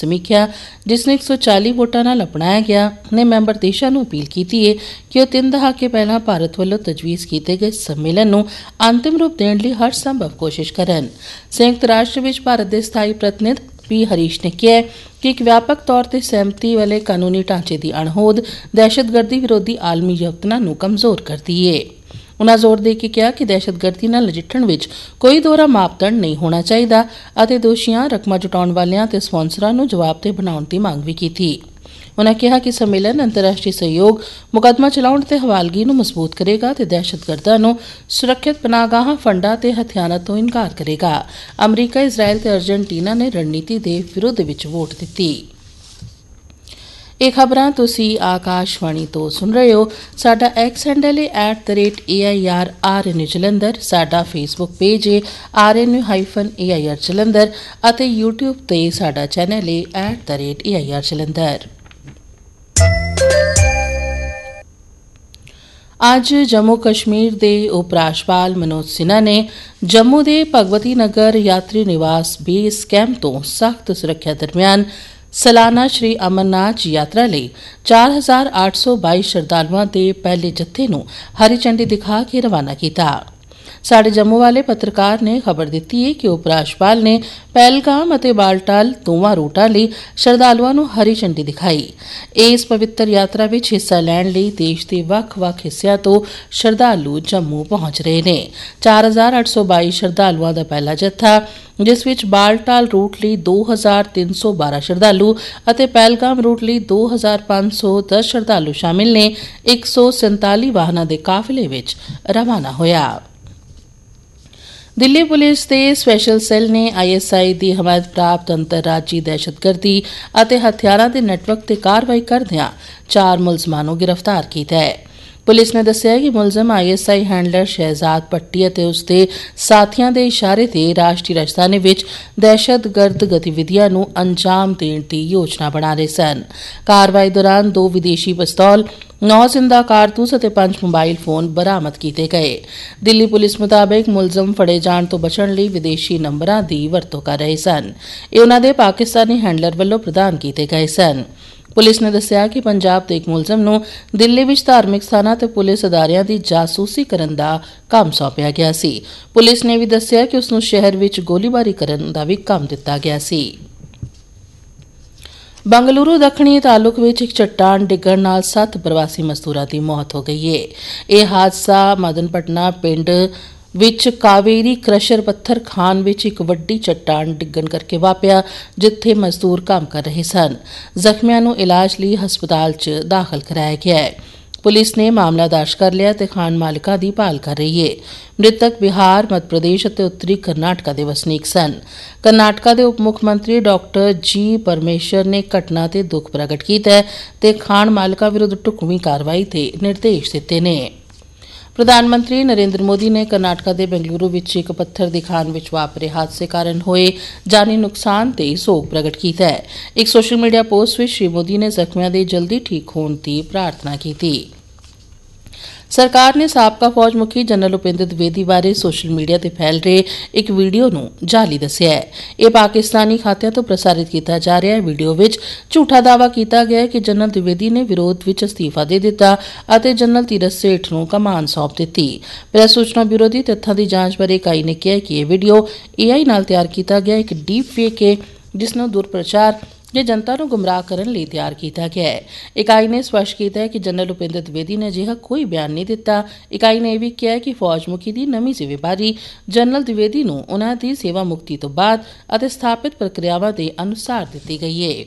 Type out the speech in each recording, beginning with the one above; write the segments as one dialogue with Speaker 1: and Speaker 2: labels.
Speaker 1: ਸਮੀਖਿਆ ਜਿਸ ਨੂੰ 140 ਵੋਟਾਂ ਨਾਲ ਅਪਣਾਇਆ ਗਿਆ ਨੇ ਮੈਂਬਰ ਦੇਸ਼ਾਂ ਨੂੰ ਅਪੀਲ ਕੀਤੀ ਹੈ ਕਿ ਉਹ 3 ਦਹਾਕੇ ਪਹਿਲਾਂ ਭਾਰਤ ਵੱਲੋਂ ਤਜਵੀਜ਼ ਕੀਤੇ ਗਏ ਸੰਮੇਲਨ ਨੂੰ ਅੰਤਿਮ ਰੂਪ ਦੇਣ ਲਈ ਹਰ ਸੰਭਵ ਕੋਸ਼ਿਸ਼ ਕਰਨ। ਸੰਯੁਕਤ ਰਾਸ਼ਟਰ ਵਿੱਚ ਭਾਰਤ ਦੇ ਸਥਾਈ ਪ੍ਰਤੀਨਿਧ ਪੀ ਹਰੀਸ਼ ਨੇ ਕਿਹਾ ਕਿ ਇੱਕ ਵਿਆਪਕ ਤੌਰ ਤੇ ਸਹਿਮਤੀ ਵਾਲੇ ਕਾਨੂੰਨੀ ਢਾਂਚੇ ਦੀ ਅਣਹੋਂਦ ਦਹਿਸ਼ਤਗਰਦੀ ਵਿਰੋਧੀ ਆਲਮੀ ਯਤਨਾਂ ਨੂੰ ਕਮਜ਼ੋਰ ਕਰਦੀ ਹੈ। ਉਨ੍ਹਾਂ ਜ਼ੋਰ ਦੇ ਕੇ ਕਿਹਾ ਕਿ ਦਹਿਸ਼ਤਗਰਦੀ ਨਾਲ ਨਜਿੱਠਣ ਵਿੱਚ ਕੋਈ ਦੋਹਰਾ ਮਾਪਦੰਡ ਨਹੀਂ ਹੋਣਾ ਚਾਹੀਦਾ ਅਤੇ ਦੋਸ਼ੀਆਂ, ਰਕਮਾਂ ਜੁਟਾਉਣ ਵਾਲਿਆਂ ਤੇ ਸਪਾਂਸਰਾਂ ਨੂੰ ਜਵਾਬਦੇਹ ਬਣਾਉਣ ਦੀ ਮੰਗ ਵੀ ਕੀਤੀ। ਉਨ੍ਹਾਂ ਕਿਹਾ ਕਿ ਸੰਮੇਲਨ ਅੰਤਰਰਾਸ਼ਟਰੀ ਸਹਿਯੋਗ, ਮੁਕੱਦਮਾ ਚਲਾਉਣ ਤੇ ਹਵਾਲਗੀ ਨੂੰ ਮਜ਼ਬੂਤ ਕਰੇਗਾ ਤੇ ਦਹਿਸ਼ਤਗਰਦਾਂ ਨੂੰ ਸੁਰੱਖਿਅਤ ਪਨਾਹਗਾਹਾਂ, ਫੰਡਾਂ ਤੇ ਹਥਿਆਰਾਂ ਤੋਂ ਇਨਕਾਰ ਕਰੇਗਾ। ਅਮਰੀਕਾ, ਇਜ਼ਰਾਈਲ ਤੇ ਅਰਜਨਟੀਨਾ ਨੇ ਰਣਨੀਤੀ ਦੇ ਵਿਰੁੱਧ ਵਿੱਚ ਵੋਟ ਦਿੱਤੀ। ਇਹ ਖਬਰਾਂ ਤੁਸੀਂ ਆਕਾਸ਼ਵਾਣੀ ਤੋਂ ਸੁਣ ਰਹੇ ਹੋ। ਸਾਡਾ ਐਕਸ ਹੈਂਡਲ ਹੈ @AIRRNU ਜਲੰਧਰ, ਸਾਡਾ ਫੇਸਬੁੱਕ ਪੇਜ ਹੈ RNU-AIR ਜਲੰਧਰ ਅਤੇ YouTube ਤੇ ਸਾਡਾ ਚੈਨਲ ਹੈ @AIR ਜਲੰਧਰ। ਅੱਜ ਜੰਮੂ ਕਸ਼ਮੀਰ ਦੇ ਉਪ ਰਾਜਪਾਲ ਮਨੋਜ ਸਿਨਹਾ ਨੇ ਜੰਮੂ ਦੇ ਭਗਵਤੀ ਨਗਰ ਯਾਤਰੀ ਨਿਵਾਸ ਬੇਸ ਕੈਂਪ ਤੋਂ ਸਖਤ ਸੁਰੱਖਿਆ ਦਰਮਿਆਨ ਸਾਲਾਨਾ ਸ਼੍ਰੀ ਅਮਰਨਾਥ ਯਾਤਰਾ ਲਈ 4822 ਸ਼ਰਧਾਲੂਆਂ ਦੇ ਪਹਿਲੇ ਜੱਥੇ ਨੂੰ ਹਰੀ ਝੰਡੀ ਦਿਖਾ ਕੇ ਰਵਾਨਾ ਕੀਤਾ। ਸਾਡੇ ਜੰਮੂ ਵਾਲੇ ਪੱਤਰਕਾਰ ਨੇ ਖਬਰ ਦਿੱਤੀ ਹੈ ਕਿ ਉਪ ਰਾਜਪਾਲ ਨੇ ਪਹਿਲਗਾਮ ਅਤੇ ਬਾਲਟਾਲ ਦੋਵਾਂ ਰੂਟਾਂ ਲਈ ਸ਼ਰਧਾਲੂਆਂ ਨੂੰ ਹਰੀ ਝੰਡੀ ਦਿਖਾਈ। ਇਸ ਪਵਿੱਤਰ ਯਾਤਰਾ ਵਿੱਚ ਹਿੱਸਾ ਲੈਣ ਲਈ ਦੇਸ਼ ਦੇ ਵੱਖ-ਵੱਖ ਹਿੱਸਿਆਂ ਤੋਂ ਸ਼ਰਧਾਲੂ ਜੰਮੂ ਪਹੁੰਚ ਰਹੇ ਨੇ। 4822 ਸ਼ਰਧਾਲੂਆਂ ਦਾ ਪਹਿਲਾ ਜੱਥਾ, ਜਿਸ ਵਿੱਚ ਬਾਲਟਾਲ ਰੂਟ ਲਈ 2312 ਸ਼ਰਧਾਲੂ ਅਤੇ ਪਹਿਲਗਾਮ ਰੂਟ ਲਈ 2510 ਸ਼ਰਧਾਲੂ ਸ਼ਾਮਿਲ ਨੇ, 147 ਵਾਹਨਾਂ ਦੇ ਕਾਫਲੇ ਵਿੱਚ ਰਵਾਨਾ ਹੋਇਆ। ਦਿੱਲੀ ਪੁਲਿਸ ਦੇ ਸਪੈਸ਼ਲ ਸੈੱਲ ਨੇ ISI ਦੀ ਹਮਾਇਤ ਪ੍ਰਾਪਤ ਅੰਤਰਰਾਜੀ ਦਹਿਸ਼ਤਗਰਦੀ ਅਤੇ ਹਥਿਆਰਾਂ ਦੇ ਨੈਟਵਰਕ ਤੇ ਕਾਰਵਾਈ ਕਰਦਿਆਂ 4 ਮੁਲਜ਼ਮਾਂ ਨੂੰ ਗ੍ਰਿਫਤਾਰ ਕੀਤਾ ਹੈ। ਪੁਲਿਸ ਨੇ ਦੱਸਿਆ ਕਿ ਮੁਲਜ਼ਮ ISI ਹੈਂਡਲਰ ਸ਼ਹਿਜ਼ਾਦ ਪੱਟੀ ਅਤੇ ਉਸ ਦੇ ਸਾਥੀਆਂ ਦੇ ਇਸ਼ਾਰੇ ਤੇ ਰਾਸ਼ਟਰੀ ਰਾਜਧਾਨੀ ਵਿੱਚ ਦਹਿਸ਼ਤਗਰਦ ਗਤੀਵਿਧੀਆਂ ਨੂੰ ਅੰਜਾਮ ਦੇਣ ਦੀ ਯੋਜਨਾ ਬਣਾ ਰਹੇ ਸਨ। ਕਾਰਵਾਈ ਦੌਰਾਨ 2 ਵਿਦੇਸ਼ੀ ਪਿਸਤੌਲ, 9 ਜ਼ਿੰਦਾ ਕਾਰਤੂਸ ਅਤੇ 5 ਮੋਬਾਈਲ ਫੋਨ ਬਰਾਮਦ ਕੀਤੇ ਗਏ। ਦਿੱਲੀ ਪੁਲਿਸ ਮੁਤਾਬਕ ਮੁਲਜ਼ਮ ਫੜੇ ਜਾਣ ਤੋਂ ਬਚਣ ਲਈ ਵਿਦੇਸ਼ੀ ਨੰਬਰਾਂ ਦੀ ਵਰਤੋਂ ਕਰ ਰਹੇ ਸਨ। ਇਹ ਉਨ੍ਹਾਂ ਦੇ ਪਾਕਿਸਤਾਨੀ ਹੈਂਡਲਰ ਵੱਲੋਂ ਪ੍ਰਦਾਨ ਕੀਤੇ ਗਏ ਸਨ। ਪੁਲਿਸ ਨੇ ਦੱਸਿਆ ਕਿ ਪੰਜਾਬ ਦੇ ਇੱਕ ਮੁਲਜ਼ਮ ਨੂੰ ਦਿੱਲੀ ਵਿੱਚ ਧਾਰਮਿਕ ਸਥਾਨਾਂ ਤੇ ਪੁਲਿਸ ਅਦਾਰਿਆਂ ਦੀ ਜਾਸੂਸੀ ਕਰਨ ਦਾ ਕੰਮ ਸੌਂਪਿਆ ਗਿਆ ਸੀ। ਪੁਲਿਸ ਨੇ ਵੀ ਦੱਸਿਆ ਕਿ ਉਸ ਨੂੰ ਸ਼ਹਿਰ ਵਿੱਚ ਗੋਲੀਬਾਰੀ ਕਰਨ ਦਾ ਵੀ ਕੰਮ ਦਿੱਤਾ ਗਿਆ ਸੀ। ਬੰਗਲੁਰੂ ਦੱਖਣੀ ਤਾਲੁਕ ਵਿੱਚ ਇੱਕ ਚੱਟਾਨ ਡਿੱਗਣ ਨਾਲ 7 ਪ੍ਰਵਾਸੀ ਮਜ਼ਦੂਰਾਂ ਦੀ ਮੌਤ ਹੋ ਗਈ ਹੈ। ਇਹ ਹਾਦਸਾ ਮਦਨਪਟਨਾ ਪਿੰਡ ਵਿੱਚ ਕਾਵੇਰੀ ਕ੍ਰਸ਼ਰ ਪੱਥਰ ਖਾਨ ਵਿੱਚ ਇੱਕ ਵੱਡੀ ਚੱਟਾਨ ਡਿੱਗਣ ਕਰਕੇ ਵਾਪਰਿਆ, ਜਿੱਥੇ ਮਜ਼ਦੂਰ ਕੰਮ ਕਰ ਰਹੇ ਸਨ। ਜ਼ਖਮੀਆਂ ਨੂੰ ਇਲਾਜ ਲਈ ਹਸਪਤਾਲ 'ਚ ਦਾਖਲ ਕਰਾਇਆ ਗਿਆ ਹੈ। ਪੁਲਿਸ ਨੇ ਮਾਮਲਾ ਦਰਜ ਕਰ ਲਿਆ ਤੇ ਖਾਨ ਮਾਲਕਾਂ ਦੀ ਭਾਲ ਕਰ ਰਹੀ ਹੈ। ਮ੍ਰਿਤਕ ਬਿਹਾਰ, ਮੱਧ ਪ੍ਰਦੇਸ਼ ਅਤੇ ਉੱਤਰੀ ਕਰਨਾਟਕਾ ਦੇ ਵਸਨੀਕ ਸਨ। ਕਰਨਾਟਕਾ ਦੇ ਉਪ ਮੁੱਖ ਮੰਤਰੀ ਡਾਕਟਰ ਜੀ ਪਰਮੇਸ਼ਰ ਨੇ ਘਟਨਾ ਤੇ ਦੁੱਖ ਪ੍ਰਗਟ ਕੀਤਾ ਤੇ ਖਾਨ ਮਾਲਕਾਂ ਵਿਰੁੱਧ ਢੁਕਵੀਂ ਕਾਰਵਾਈ ਦੇ ਨਿਰਦੇਸ਼ ਦਿੱਤੇ ਨੇ। ਪ੍ਰਧਾਨ ਮੰਤਰੀ ਨਰਿੰਦਰ ਮੋਦੀ ਨੇ ਕਰਨਾਟਕਾ ਦੇ ਬੰਗਲੁਰੂ ਵਿੱਚ ਇੱਕ ਪੱਥਰ ਦੀ ਖਾਨ ਵਿੱਚ ਵਾਪਰੇ ਹਾਦਸੇ ਕਾਰਨ ਹੋਏ ਜਾਨੀ ਨੁਕਸਾਨ ਤੇ ਸੋਗ ਪ੍ਰਗਟ ਕੀਤਾ ਹੈ। ਇੱਕ ਸੋਸ਼ਲ ਮੀਡੀਆ ਪੋਸਟ ਵਿੱਚ ਸ਼੍ਰੀ ਮੋਦੀ ਨੇ ਜ਼ਖਮੀਆਂ ਦੇ ਜਲਦੀ ਠੀਕ ਹੋਣ ਦੀ ਪ੍ਰਾਰਥਨਾ ਕੀਤੀ। ਸਰਕਾਰ ਨੇ ਸਾਬਕਾ ਫੌਜ ਮੁਖੀ ਜਨਰਲ ਉਪਿੰਦਰ ਦਵਿਵੇਦੀ ਬਾਰੇ ਸੋਸ਼ਲ ਮੀਡੀਆ ਤੇ ਫੈਲ ਰਹੇ ਇੱਕ ਵੀਡੀਓ ਨੂੰ ਜਾਲੀ ਦੱਸਿਆ ਹੈ। ਇਹ ਪਾਕਿਸਤਾਨੀ ਖਾਤਿਆਂ ਤੋਂ ਪ੍ਰਸਾਰਿਤ ਕੀਤਾ ਜਾ ਰਿਹਾ ਹੈ। ਵੀਡੀਓ ਵਿੱਚ ਝੂਠਾ ਦਾਅਵਾ ਕੀਤਾ ਗਿਆ ਹੈ ਕਿ ਜਨਰਲ ਦਵਿਵੇਦੀ ਨੇ ਵਿਰੋਧ ਵਿੱਚ ਅਸਤੀਫਾ ਦੇ ਦਿੱਤਾ ਅਤੇ ਜਨਰਲ ਧੀਰਜ ਸੇਠ ਨੂੰ ਕਮਾਨ ਸੌਂਪ ਦਿੱਤੀ। ਪ੍ਰੈਸ ਸੂਚਨਾ ਬਿਊਰੋ ਦੀ ਤੱਥਾਂ ਦੀ ਜਾਂਚ ਬਾਰੇ ਇਕਾਈ ਨੇ ਕਿਹਾ ਕਿ ਇਹ ਵੀਡੀਓ AI ਨਾਲ ਤਿਆਰ ਕੀਤਾ ਗਿਆ ਇੱਕ ਡੀਪ ਫੇਕ ਹੈ, ਜਿਸ ਨੂੰ ਦੁਰਪ੍ਰਚਾਰ ਜਾਂ ਜਨਤਾ ਨੂੰ ਗੁੰਮਰਾਹ ਕਰਨ ਲਈ ਤਿਆਰ ਕੀਤਾ ਗਿਆ ਹੈ। ਇਕਾਈ ਨੇ ਸਪਸ਼ਟ ਕੀਤਾ ਹੈ ਕਿ ਜਨਰਲ ਉਪਿੰਦਰ ਦਵਿਵੇਦੀ ਨੇ ਅਜਿਹਾ ਕੋਈ ਬਿਆਨ ਨਹੀਂ ਦਿੱਤਾ। ਇਕਾਈ ਨੇ ਇਹ ਵੀ ਕਿਹਾ ਕਿ ਫੌਜ ਮੁਖੀ ਦੀ ਨਵੀਂ ਜ਼ਿੰਮੇਵਾਰੀ ਜਨਰਲ ਦਵਿਵੇਦੀ ਨੂੰ ਉਨ੍ਹਾਂ ਦੀ ਸੇਵਾ ਮੁਕਤੀ ਤੋਂ ਬਾਅਦ ਅਤੇ ਸਥਾਪਿਤ ਪ੍ਰਕਿਰਿਆਵਾਂ ਦੇ ਅਨੁਸਾਰ ਦਿੱਤੀ ਗਈ ਹੈ।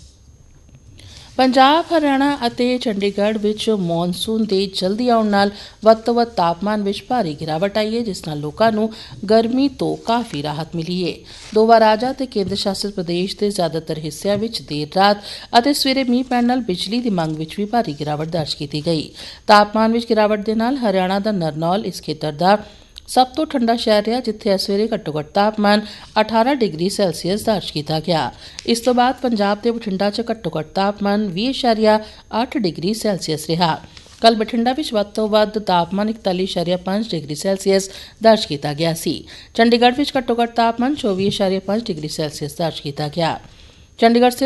Speaker 1: ਪੰਜਾਬ, ਹਰਿਆਣਾ ਅਤੇ ਚੰਡੀਗੜ੍ਹ ਵਿੱਚ ਮੌਨਸੂਨ ਦੇ ਜਲਦੀ ਆਉਣ ਨਾਲ ਵੱਧ ਤੋਂ ਵੱਧ ਤਾਪਮਾਨ ਵਿੱਚ ਭਾਰੀ ਗਿਰਾਵਟ ਆਈ ਹੈ, ਜਿਸ ਨਾਲ ਲੋਕਾਂ ਨੂੰ ਗਰਮੀ ਤੋਂ ਕਾਫੀ ਰਾਹਤ ਮਿਲੀ ਹੈ। ਦੋਵਾਂ ਰਾਜਾਂ ਤੇ ਕੇਂਦਰ ਸ਼ਾਸਿਤ ਪ੍ਰਦੇਸ਼ ਦੇ ਜ਼ਿਆਦਾਤਰ ਹਿੱਸਿਆਂ ਵਿੱਚ ਦੇਰ ਰਾਤ ਅਤੇ ਸਵੇਰੇ ਮੀਂਹ ਪੈਣ ਨਾਲ ਬਿਜਲੀ ਦੀ ਮੰਗ ਵਿੱਚ ਵੀ ਭਾਰੀ ਗਿਰਾਵਟ ਦਰਜ ਕੀਤੀ ਗਈ। ਤਾਪਮਾਨ ਵਿੱਚ ਗਿਰਾਵਟ ਦੇ ਨਾਲ ਹਰਿਆਣਾ ਦਾ ਨਰਨੌਲ ਇਸ ਖੇਤਰ ਦਾ ਸਭ ਤੋਂ ਠੰਡਾ ਸ਼ਹਿਰ ਰਿਹਾ, ਜਿੱਥੇ ਇਸ ਵੇਲੇ ਘੱਟੋ-ਘੱਟ ਤਾਪਮਾਨ 18 ਡਿਗਰੀ ਸੈਲਸੀਅਸ ਦਰਜ ਕੀਤਾ ਗਿਆ। ਇਸ ਤੋਂ ਬਾਅਦ ਪੰਜਾਬ ਦੇ ਬਠਿੰਡਾ 'ਚ ਘੱਟੋ-ਘੱਟ ਤਾਪਮਾਨ 20.8 ਡਿਗਰੀ ਸੈਲਸੀਅਸ ਰਿਹਾ। ਕੱਲ੍ਹ ਬਠਿੰਡਾ ਵਿੱਚ ਵੱਧ ਤੋਂ ਵੱਧ ਤਾਪਮਾਨ 41.5 ਡਿਗਰੀ ਸੈਲਸੀਅਸ ਦਰਜ ਕੀਤਾ ਗਿਆ ਸੀ। ਚੰਡੀਗੜ੍ਹ ਵਿੱਚ ਘੱਟੋ-ਘੱਟ ਤਾਪਮਾਨ 24.5 ਡਿਗਰੀ ਸੈਲਸੀਅਸ ਦਰਜ ਕੀਤਾ ਗਿਆ। ਚੰਡੀਗੜ੍ਹ